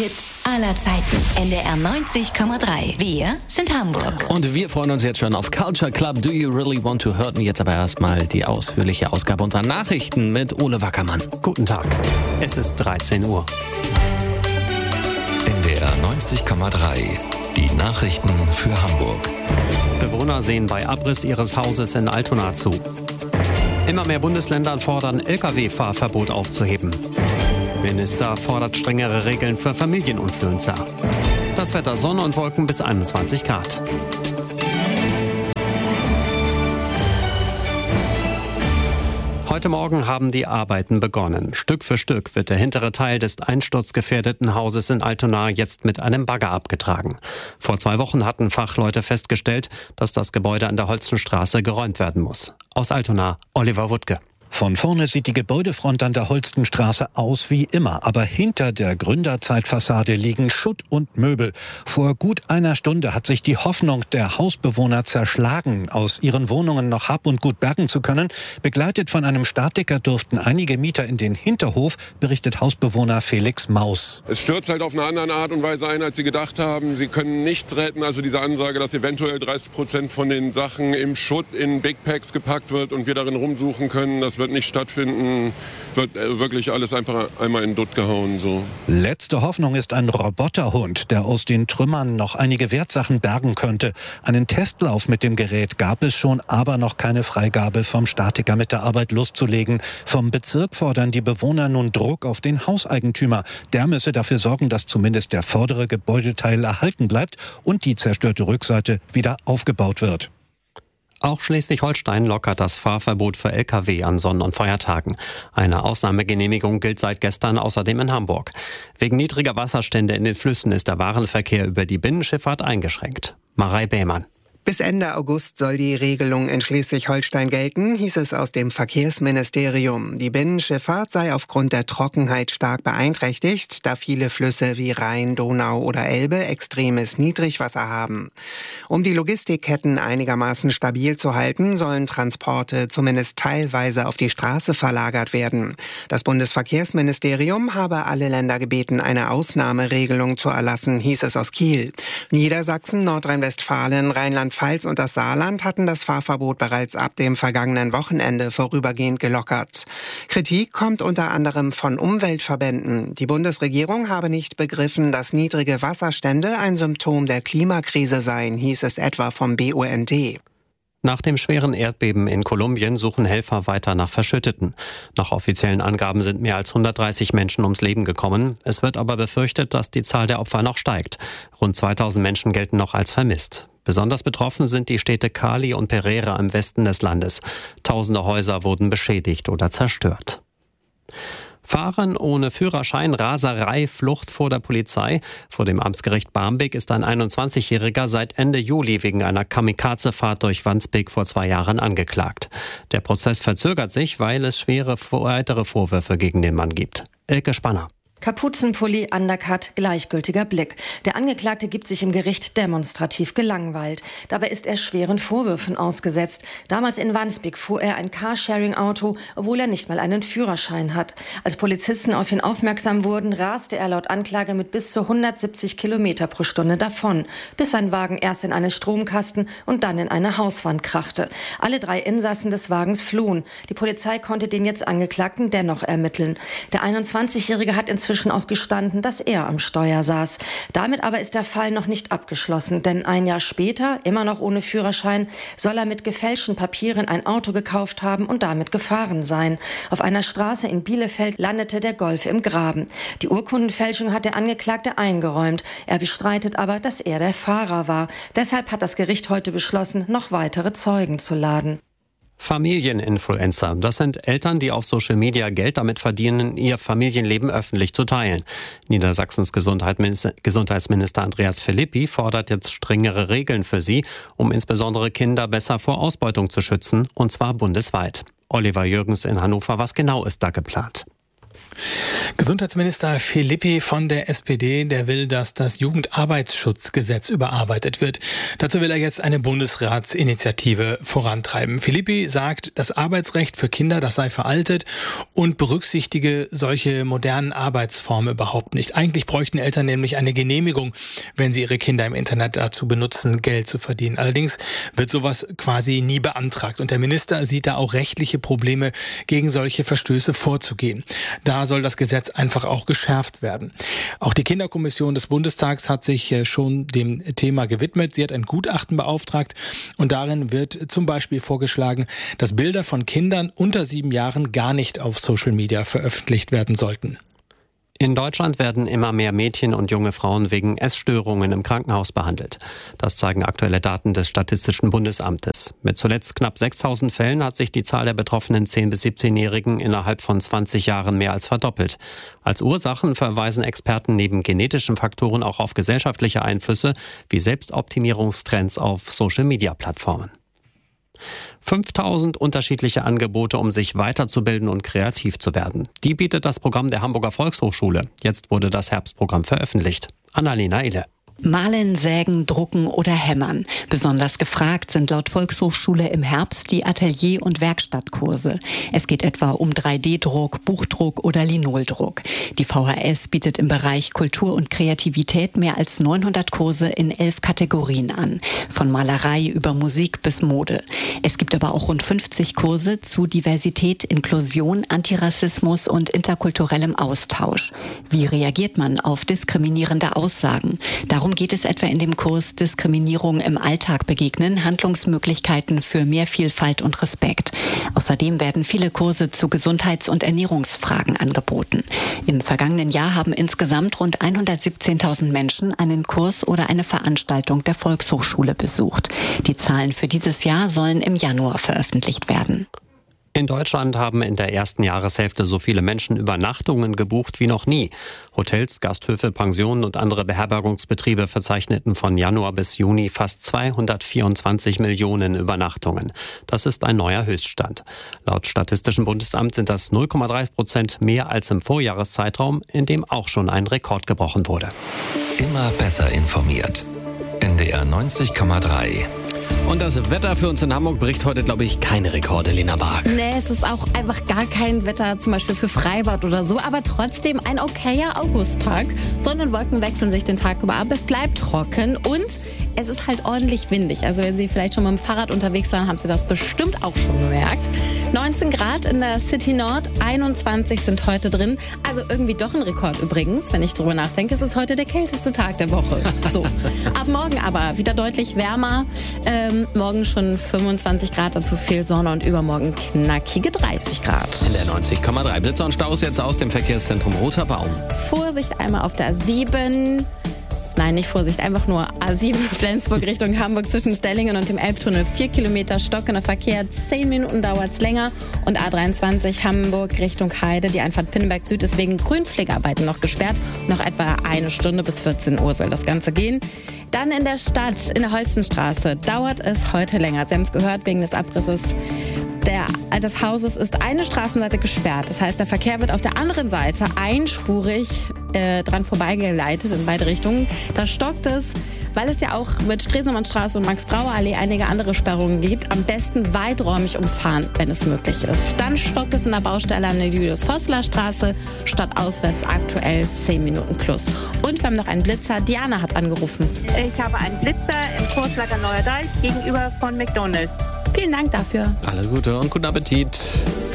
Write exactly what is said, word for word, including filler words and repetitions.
Hits aller Zeiten. N D R neunzig Komma drei. Wir sind Hamburg. Und wir freuen uns jetzt schon auf Culture Club. Do You Really Want to Hurt? Und jetzt aber erstmal die ausführliche Ausgabe unserer Nachrichten mit Ole Wackermann. Guten Tag. Es ist dreizehn Uhr. N D R neunzig Komma drei. Die Nachrichten für Hamburg. Bewohner sehen bei Abriss ihres Hauses in Altona zu. Immer mehr Bundesländer fordern, L K W-Fahrverbot aufzuheben. Minister fordert strengere Regeln für Familieninfluencer. Das Wetter: Sonne und Wolken bis einundzwanzig Grad. Heute Morgen haben die Arbeiten begonnen. Stück für Stück wird der hintere Teil des einsturzgefährdeten Hauses in Altona jetzt mit einem Bagger abgetragen. Vor zwei Wochen hatten Fachleute festgestellt, dass das Gebäude an der Holstenstraße geräumt werden muss. Aus Altona, Oliver Wuttke. Von vorne sieht die Gebäudefront an der Holstenstraße aus wie immer, aber hinter der Gründerzeitfassade liegen Schutt und Möbel. Vor gut einer Stunde hat sich die Hoffnung der Hausbewohner zerschlagen, aus ihren Wohnungen noch Hab und Gut bergen zu können. Begleitet von einem Statiker durften einige Mieter in den Hinterhof, berichtet Hausbewohner Felix Maus. Es stürzt halt auf eine andere Art und Weise ein, als sie gedacht haben. Sie können nichts retten, also diese Ansage, dass eventuell dreißig Prozent von den Sachen im Schutt in Big Packs gepackt wird und wir darin rumsuchen können, das wird nicht stattfinden, wird wirklich alles einfach einmal in Dutt gehauen. So. Letzte Hoffnung ist ein Roboterhund, der aus den Trümmern noch einige Wertsachen bergen könnte. Einen Testlauf mit dem Gerät gab es schon, aber noch keine Freigabe vom Statiker mit der Arbeit loszulegen. Vom Bezirk fordern die Bewohner nun Druck auf den Hauseigentümer. Der müsse dafür sorgen, dass zumindest der vordere Gebäudeteil erhalten bleibt und die zerstörte Rückseite wieder aufgebaut wird. Auch Schleswig-Holstein lockert das Fahrverbot für L K W an Sonn- und Feiertagen. Eine Ausnahmegenehmigung gilt seit gestern außerdem in Hamburg. Wegen niedriger Wasserstände in den Flüssen ist der Warenverkehr über die Binnenschifffahrt eingeschränkt. Marei Bähmann. Bis Ende August soll die Regelung in Schleswig-Holstein gelten, hieß es aus dem Verkehrsministerium. Die Binnenschifffahrt sei aufgrund der Trockenheit stark beeinträchtigt, da viele Flüsse wie Rhein, Donau oder Elbe extremes Niedrigwasser haben. Um die Logistikketten einigermaßen stabil zu halten, sollen Transporte zumindest teilweise auf die Straße verlagert werden. Das Bundesverkehrsministerium habe alle Länder gebeten, eine Ausnahmeregelung zu erlassen, hieß es aus Kiel. Niedersachsen, Nordrhein-Westfalen, Rheinland Pfalz und das Saarland hatten das Fahrverbot bereits ab dem vergangenen Wochenende vorübergehend gelockert. Kritik kommt unter anderem von Umweltverbänden. Die Bundesregierung habe nicht begriffen, dass niedrige Wasserstände ein Symptom der Klimakrise seien, hieß es etwa vom B U N D. Nach dem schweren Erdbeben in Kolumbien suchen Helfer weiter nach Verschütteten. Nach offiziellen Angaben sind mehr als hundertdreißig Menschen ums Leben gekommen. Es wird aber befürchtet, dass die Zahl der Opfer noch steigt. Rund zweitausend Menschen gelten noch als vermisst. Besonders betroffen sind die Städte Cali und Pereira im Westen des Landes. Tausende Häuser wurden beschädigt oder zerstört. Fahren ohne Führerschein, Raserei, Flucht vor der Polizei. Vor dem Amtsgericht Barmbek ist ein einundzwanzigjähriger seit Ende Juli wegen einer Kamikaze-Fahrt durch Wandsbek vor zwei Jahren angeklagt. Der Prozess verzögert sich, weil es schwere weitere Vorwürfe gegen den Mann gibt. Elke Spanner. Kapuzenpulli, Undercut, gleichgültiger Blick. Der Angeklagte gibt sich im Gericht demonstrativ gelangweilt. Dabei ist er schweren Vorwürfen ausgesetzt. Damals in Wandsbek fuhr er ein Carsharing-Auto, obwohl er nicht mal einen Führerschein hat. Als Polizisten auf ihn aufmerksam wurden, raste er laut Anklage mit bis zu hundertsiebzig Kilometer pro Stunde davon, bis sein Wagen erst in einen Stromkasten und dann in eine Hauswand krachte. Alle drei Insassen des Wagens flohen. Die Polizei konnte den jetzt Angeklagten dennoch ermitteln. Der einundzwanzigjährige hat inzwischen auch gestanden, dass er am Steuer saß. Damit aber ist der Fall noch nicht abgeschlossen, denn ein Jahr später, immer noch ohne Führerschein, soll er mit gefälschten Papieren ein Auto gekauft haben und damit gefahren sein. Auf einer Straße in Bielefeld landete der Golf im Graben. Die Urkundenfälschung hat der Angeklagte eingeräumt. Er bestreitet aber, dass er der Fahrer war. Deshalb hat das Gericht heute beschlossen, noch weitere Zeugen zu laden. Familieninfluencer. Das sind Eltern, die auf Social Media Geld damit verdienen, ihr Familienleben öffentlich zu teilen. Niedersachsens Gesundheitsminister Andreas Philippi fordert jetzt strengere Regeln für sie, um insbesondere Kinder besser vor Ausbeutung zu schützen, und zwar bundesweit. Oliver Jürgens in Hannover, was genau ist da geplant? Gesundheitsminister Filippi von der S P D, der will, dass das Jugendarbeitsschutzgesetz überarbeitet wird. Dazu will er jetzt eine Bundesratsinitiative vorantreiben. Filippi sagt, das Arbeitsrecht für Kinder, das sei veraltet und berücksichtige solche modernen Arbeitsformen überhaupt nicht. Eigentlich bräuchten Eltern nämlich eine Genehmigung, wenn sie ihre Kinder im Internet dazu benutzen, Geld zu verdienen. Allerdings wird sowas quasi nie beantragt und der Minister sieht da auch rechtliche Probleme, gegen solche Verstöße vorzugehen. Da soll das Gesetz einfach auch geschärft werden. Auch die Kinderkommission des Bundestags hat sich schon dem Thema gewidmet. Sie hat ein Gutachten beauftragt und darin wird zum Beispiel vorgeschlagen, dass Bilder von Kindern unter sieben Jahren gar nicht auf Social Media veröffentlicht werden sollten. In Deutschland werden immer mehr Mädchen und junge Frauen wegen Essstörungen im Krankenhaus behandelt. Das zeigen aktuelle Daten des Statistischen Bundesamtes. Mit zuletzt knapp sechstausend Fällen hat sich die Zahl der betroffenen zehn- bis siebzehnjährigen innerhalb von zwanzig Jahren mehr als verdoppelt. Als Ursachen verweisen Experten neben genetischen Faktoren auch auf gesellschaftliche Einflüsse wie Selbstoptimierungstrends auf Social-Media-Plattformen. fünftausend unterschiedliche Angebote, um sich weiterzubilden und kreativ zu werden. Die bietet das Programm der Hamburger Volkshochschule. Jetzt wurde das Herbstprogramm veröffentlicht. Annalena Ille. Malen, sägen, drucken oder hämmern. Besonders gefragt sind laut Volkshochschule im Herbst die Atelier- und Werkstattkurse. Es geht etwa um drei D Druck, Buchdruck oder Linoldruck. Die V H S bietet im Bereich Kultur und Kreativität mehr als neunhundert Kurse in elf Kategorien an. Von Malerei über Musik bis Mode. Es gibt aber auch rund fünfzig Kurse zu Diversität, Inklusion, Antirassismus und interkulturellem Austausch. Wie reagiert man auf diskriminierende Aussagen? Darum geht es etwa in dem Kurs Diskriminierung im Alltag begegnen, Handlungsmöglichkeiten für mehr Vielfalt und Respekt. Außerdem werden viele Kurse zu Gesundheits- und Ernährungsfragen angeboten. Im vergangenen Jahr haben insgesamt rund hundertsiebzehntausend Menschen einen Kurs oder eine Veranstaltung der Volkshochschule besucht. Die Zahlen für dieses Jahr sollen im Januar veröffentlicht werden. In Deutschland haben in der ersten Jahreshälfte so viele Menschen Übernachtungen gebucht wie noch nie. Hotels, Gasthöfe, Pensionen und andere Beherbergungsbetriebe verzeichneten von Januar bis Juni fast zweihundertvierundzwanzig Millionen Übernachtungen. Das ist ein neuer Höchststand. Laut Statistischem Bundesamt sind das null Komma drei Prozent mehr als im Vorjahreszeitraum, in dem auch schon ein Rekord gebrochen wurde. Immer besser informiert. N D R neunzig Komma drei. Und das Wetter für uns in Hamburg bricht heute, glaube ich, keine Rekorde, Lena Bark. Nee, es ist auch einfach gar kein Wetter, zum Beispiel für Freibad oder so, aber trotzdem ein okayer Augusttag. Sonne und Wolken wechseln sich den Tag über ab, es bleibt trocken und es ist halt ordentlich windig. Also wenn Sie vielleicht schon mit dem Fahrrad unterwegs waren, haben Sie das bestimmt auch schon gemerkt. neunzehn Grad in der City Nord, einundzwanzig sind heute drin. Also irgendwie doch ein Rekord übrigens, wenn ich drüber nachdenke. Es ist heute der kälteste Tag der Woche. So. Ab morgen aber wieder deutlich wärmer. Ähm, morgen schon fünfundzwanzig Grad, dazu viel Sonne und übermorgen knackige dreißig Grad. In der neunzig Komma drei. Blitzer und Staus jetzt aus dem Verkehrszentrum Roter Baum. Vorsicht einmal auf der A sieben. Nein, nicht Vorsicht, einfach nur A sieben Flensburg Richtung Hamburg zwischen Stellingen und dem Elbtunnel. Vier Kilometer stockender Verkehr, zehn Minuten dauert es länger. Und A dreiundzwanzig Hamburg Richtung Heide, die Einfahrt Pinnenberg Süd ist wegen Grünpflegearbeiten noch gesperrt. Noch etwa eine Stunde bis vierzehn Uhr soll das Ganze gehen. Dann in der Stadt, in der Holstenstraße, dauert es heute länger. Sie haben es gehört, wegen des Abrisses Der, des Hauses ist eine Straßenseite gesperrt. Das heißt, der Verkehr wird auf der anderen Seite einspurig äh, dran vorbeigeleitet in beide Richtungen. Da stockt es, weil es ja auch mit Stresemannstraße und Max-Brauer-Allee einige andere Sperrungen gibt. Am besten weiträumig umfahren, wenn es möglich ist. Dann stockt es in der Baustelle an der Julius-Vossler-Straße, stadtauswärts aktuell zehn Minuten plus. Und wir haben noch einen Blitzer. Diana hat angerufen. Ich habe einen Blitzer im Vorschlager Neuer Deich gegenüber von McDonald's. Vielen Dank dafür. Alles Gute und guten Appetit.